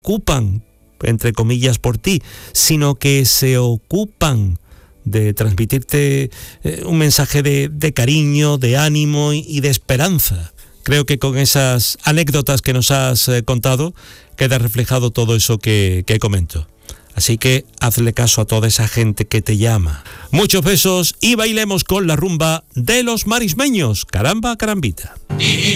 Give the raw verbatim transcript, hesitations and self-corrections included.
ocupan, entre comillas, por ti, sino que se ocupan de transmitirte eh, un mensaje de, de cariño, de ánimo y, y de esperanza. Creo que con esas anécdotas que nos has eh, contado queda reflejado todo eso que, que comento. Así que hazle caso a toda esa gente que te llama. Muchos besos y bailemos con la rumba de los marismeños. Caramba, carambita.